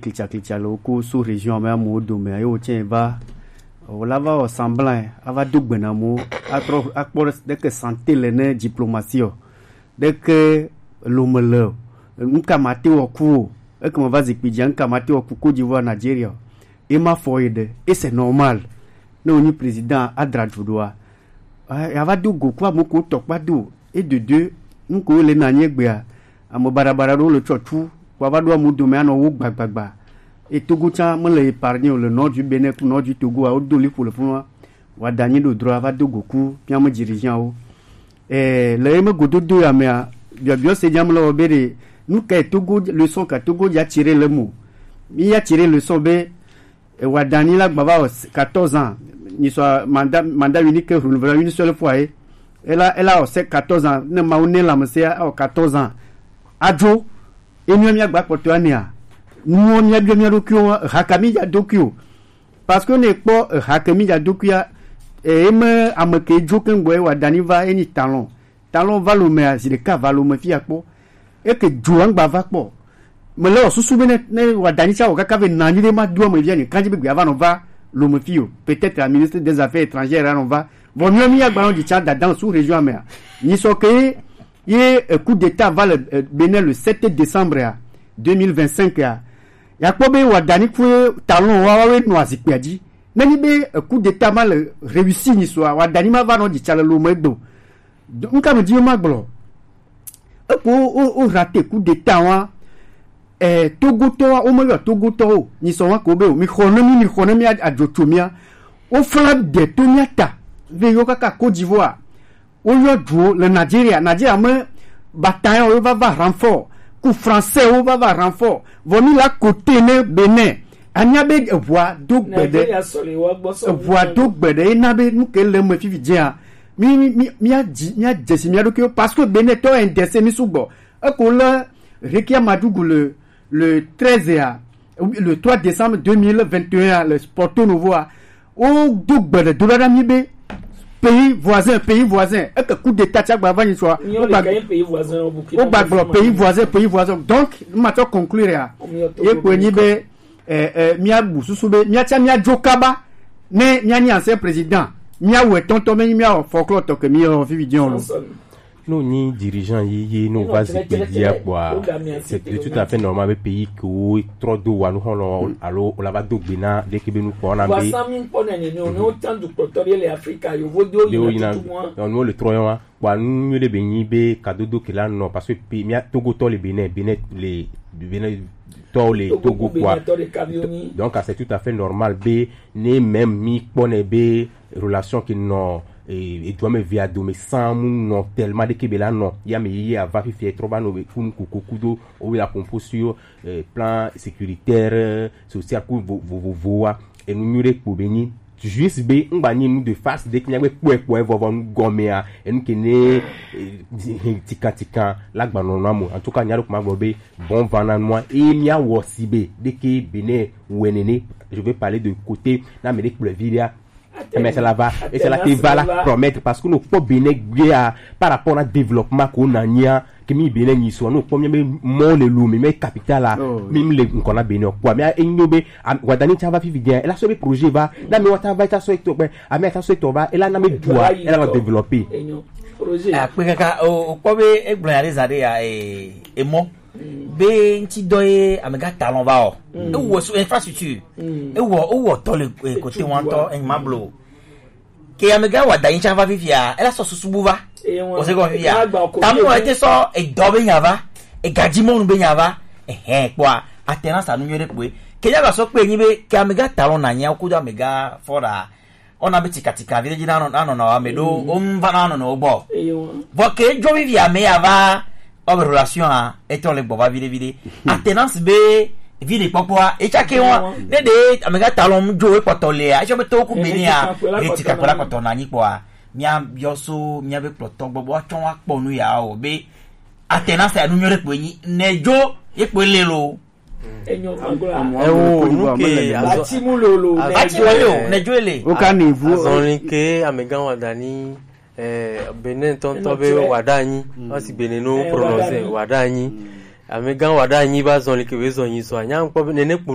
clicia le ko sous région mais amodo mais yo tien va la va semblant ava dugbena mo atro akpor de que santé le ne diplomatie de que l'omele nkamate oku e comme va zikpidja nkamate oku Côte d'Ivoire Nigeria et ma foide et c'est normal non ni président adradoudoa ava dugo kwa moko tokpa do et de deux nko le nanyegbe amo barabara le chotu kwa va do amudo me ano wo gbagbagba et Togo tient me le épargner le nord du Bénin pour nord du Togo au doli pour le fond wa dani do droit va do goku bien me dirigeant le me gododo ya me bien c'est diam le obere nous ka Togo le son ka Togo ya tiré le mot il a tiré le son be wa dani la baba 14 ans ni soit mandat unique renouvelable une seule fois elle a 14 ans ne maune la monsieur a 14 ans adjo enu mi agba poto ania nous on y a bien dokyo hakami ya dokyo parce que ne po hakami ya dokya et me amake joken boy wa dani va eni talon va le me si le cas va le me fi akpo et que jouang ba va po me le susu ne wa dani cha o ka ve nani de ma do me bien quand je be va no va le me fi peut-être la ministre des affaires étrangères on va bon mieux mi agba on dit Tchad dans sous région mer ni so que y coup d'état va le Bénin le 7 décembre 2025 ya kobe wa dani fu talon wa no azikpeadi nani be coup d'état mal réussi ni so wa dani ma va no di chala lo medo nka me di ma gbo o raté coup d'état wa Togo to o mo yo Togo to ni so wa kobe mi khonomi adjotomia o flam de toniata ve yo kaka Côte d'Ivoire o yo dro le Nigeria me bataillon va renfort coup français o va renfort vomi la côté ne Bénin aniabe voix dogbede nabe nous que le me fi dia mi a jesi mi adokyo parce que Bénin to indexé mi subo ko le Rekia Madougou le 13 le 3 décembre 2021 le Porto Novo o dogbede dollar mi be pays voisin et que coup d'état tchak ba vani soit pays voisin pays voisin donc ma to conclure ya e ko ni be mia bususu be mia cha mia jokaba ne mia ni ancien président mia we tonto me mia folklore to que mia vividion nous ni dirigeants yi nous va se dire quoi c'est tout à fait normal le pays que trop d'eau wa nous on allo la va dogbena dès que nous pour na be no tant du protoriel et africa yo vodio on le troyon wa nous le beni be kadodo que là non parce que mia Togo to le Bénin les Togo quoi donc c'est tout à fait normal be ne même mi pone be relation qui non et doit me via do mais sans non tellement de kebela non ya me yi ava fi trop ba no be fun kukudo o la composition plan sécuritaire social pour vous et nous mure pour beni juste be ngba nous de face de knya pe vovo gomea et nous kene tika la gba no mo en tout cas nyaro kuma gobe bon vana moi et mia wosibe de ke Bénin wenene je vais parler de côté na me de pour viria mais ça va et c'est là qui va la promettre parce que nous pas Bénin par rapport au développement qu'on a nia que mi Bénin ni so nous premier mon le lumi mais capital là même le qu'on a Bénin quoi mais enyobe wadani ta va fi bien et là ce projet va na me wata va ta so to ben a me ta so to va et là na me doit et là va développer projet après kaka o ko be e glorialiser ya e mo be nti doye amega talon va o e wo so infrastructure e wo to le côté wanto en mablo ke amega wa da yin chava vivia ela so susubuva o se go vivia tamu ete so e dobe nyava e gajimo nu be nyava kwa atena sa nu nyore pe ke ya so pe yin be ke amega talon na nya ku da amega fora ona be tikatika village na no na amedo o mva na no bo bo ke jo vivia me ava o relation a eto le boba vide attenance be vide popoa e chake won de amega talon jo e potole a jo be to ku beni a etika pela potona nyi po a mia bioso mia be ploton gbogbo atwon wa po nu ya o be attenance a nu nyore pe yin nejo e pe lelo enyo angola nuke atimulolo nejo ele o ka ni vu zonke amega wadani Bénin tonto be wadanyi asi Bénin no prononcer wadanyi amega wadanyi ba zonke be zonyi so anya nko nene